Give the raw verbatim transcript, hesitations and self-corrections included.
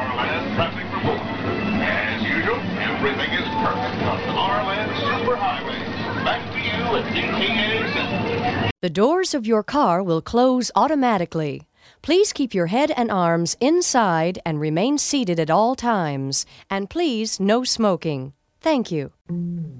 Our-Land traffic report. As usual, everything is perfect on Our-Land Superhighway. Back to you at D T A Center. The doors of your car will close automatically. Please keep your head and arms inside and remain seated at all times. And please, no smoking. Thank you.